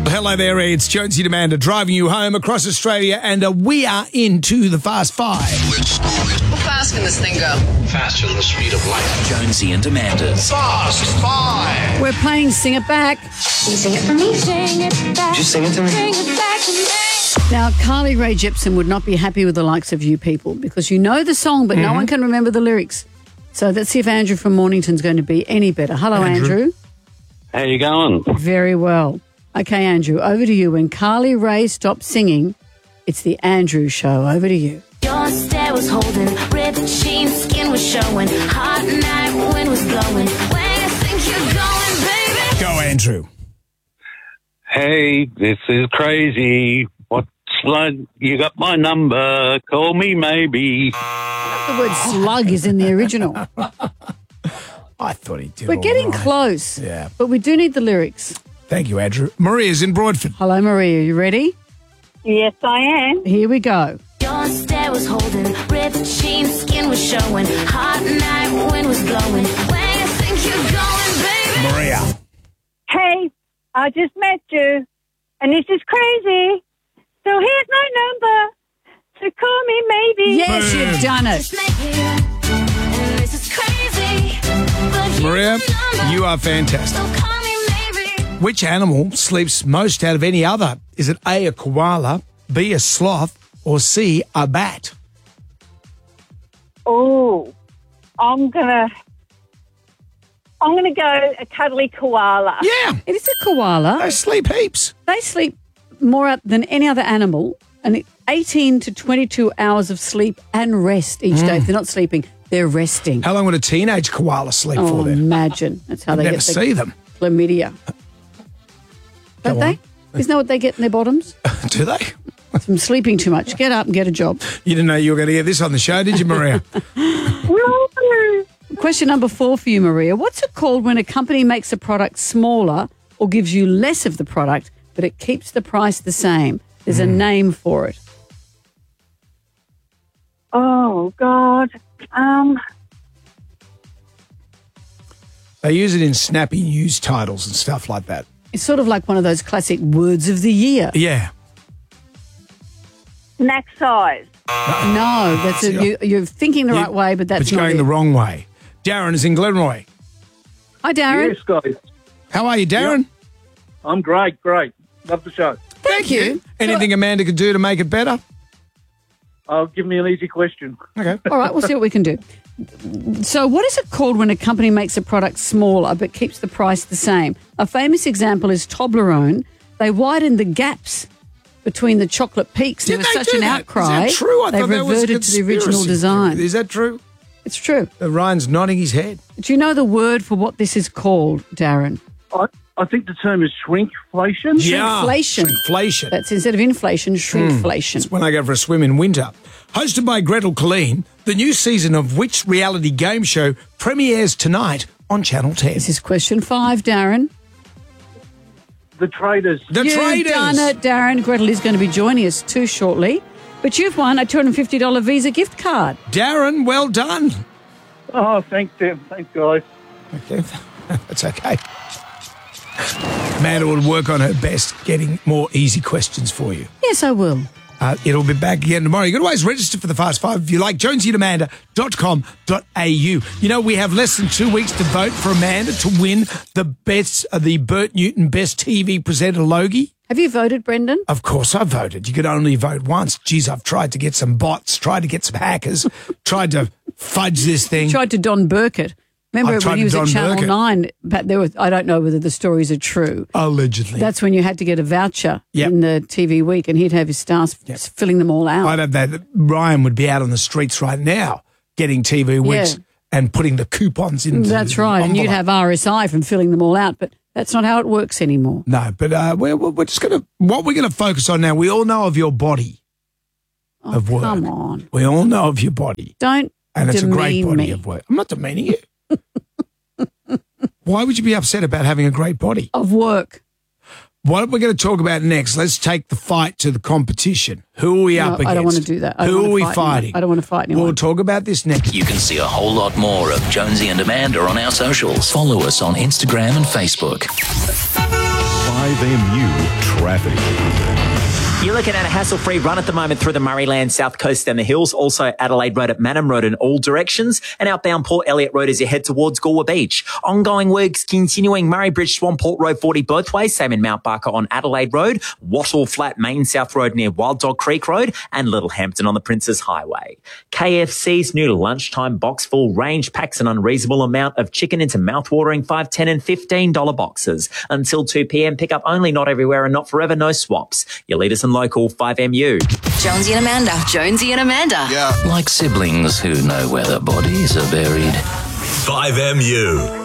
Hello there, it's Jonesy and Amanda driving you home across Australia, and we are into the Fast Five. How fast can this thing go? Faster than the speed of light. Jonesy and Amanda's Fast Five. We're playing Sing It Back. Can you sing it for me? Sing it back. Just sing it to me. Sing it back to me. Now, Carly Rae Jepsen would not be happy with the likes of you people because you know the song, but no one can remember the lyrics. So let's see if Andrew from Mornington's going to be any better. Hello, Andrew. How you going? Very well. Okay, Andrew, over to you. When Carly Rae stopped singing, it's the Andrew Show. Over to you. Your stare was holding, ripped jeans, skin was showing, hot night, wind was blowing. Where you think you're going, baby? Go, Andrew. Hey, this is crazy. What's like? You got my number. Call me maybe. The word slug is in the original. I thought he did. We're all getting right. close. Yeah. But we do need the lyrics. Thank you, Andrew. Maria's in Broadford. Hello, Maria. You ready? Yes, I am. Here we go. Your stare was holding, ripped jeans, skin was showing, hot night, wind was blowing. Where you think you're going, baby? Maria. Hey, I just met you, and this is crazy. So here's my number. So call me maybe. Yes, Boom. you've done it. Just met you, and this is crazy. But here's Maria, my number. you are fantastic. So call me maybe. Which animal sleeps most out of any other? Is it A, a koala, B, a sloth, or C, a bat? Oh, I'm gonna go a cuddly koala. Yeah, It is a koala. they sleep heaps. They sleep more than any other animal, and 18 to 22 hours of sleep and rest each day. If they're not sleeping, they're resting. How long would a teenage koala sleep Oh, for then? imagine. That's how they Never get the see them. chlamydia. Don't Go they? on. Isn't that what they get in their bottoms? Do they? From sleeping too much. Get up and get a job. You didn't know you were going to get this on the show, did you, Maria? Question number 4 for you, Maria. What's it called when a company makes a product smaller or gives you less of the product, but it keeps the price the same? There's a name for it. Oh God. They use it in snappy news titles and stuff like that. It's sort of like one of those classic words of the year. Yeah. Snack size. No, that's you're thinking the right way, but that's But you're not going it. the wrong way. Darren is in Glenroy. Hi, Darren. Yes, guys. How are you, Darren? I'm great. Love the show. Thank you. Anything Amanda could do to make it better? Give me an easy question. Okay. All right, we'll see what we can do. So what is it called when a company makes a product smaller but keeps the price the same? A famous example is Toblerone. They widened the gaps between the chocolate peaks. There Did was they such do an that? outcry. Is that true? I They've thought that was a reverted to the original conspiracy design. theory. Is that true? It's true. Ryan's nodding his head. Do you know the word for what this is called, Darren? I think the term is shrinkflation. Shrinkflation. Shrinkflation. That's instead of inflation, shrinkflation. It's when I go for a swim in winter. Hosted by Gretel Colleen, the new season of which reality game show premieres tonight on Channel 10? This is question 5, Darren. The traders. The You've Traders. done it, Darren. Gretel is going to be joining us too shortly. But you've won a $250 Visa gift card. Darren, well done. Oh, thanks, Tim. Thanks, guys. Okay, that's okay. Amanda will work on her best getting more easy questions for you. Yes, I will. It'll be back again tomorrow. You can always register for the Fast Five if you like. JonesyandAmanda.com.au. You know, we have less than 2 weeks to vote for Amanda to win the Bert Newton Best TV Presenter Logie. Have you voted, Brendan? Of course I voted. You could only vote once. Geez, I've tried to get some bots, tried to get some hackers, tried to fudge this thing. Tried to Don Burkett. Remember I've tried when he was to at Don Channel Burkett. 9? But there was, I don't know whether the stories are true. Allegedly. That's when you had to get a voucher Yep. in the TV week, and he'd have his staff filling them all out. I'd have that. Ryan would be out on the streets right now getting TV weeks Yeah. and putting the coupons in. That's right, and you'd have RSI from filling them all out, but that's not how it works anymore. No, but we're just going to, what we're going to focus on now, we all know of your body of work. Come on. We all know of your body. Don't And it's a great demean body me. of work. I'm not demeaning you. Why would you be upset about having a great body? Of work. What we're going to talk about next, let's take the fight to the competition. Who are we up against? I don't want to do that. I don't Who wanna are we fight anyone. fighting? I don't want to fight anyone. We'll talk about this next. You can see a whole lot more of Jonesy and Amanda on our socials. Follow us on Instagram and Facebook. Why 5MU traffic. You're looking at a hassle-free run at the moment through the Murrayland South Coast and the hills. Also Adelaide Road at Manham Road in all directions. And outbound Port Elliot Road as you head towards Galway Beach. Ongoing works continuing Murray Bridge, Swanport Road 40 both ways. Same in Mount Barker on Adelaide Road. Wattle Flat Main South Road near Wild Dog Creek Road. And Littlehampton on the Princes Highway. KFC's new lunchtime box full range packs an unreasonable amount of chicken into mouth-watering $5, $10 and $15 boxes. Until 2 p.m. Pick up only, not everywhere and not forever, no swaps. Your leaders and local 5MU. Jonesy and Amanda. Jonesy and Amanda. Like siblings who know where their bodies are buried. 5MU.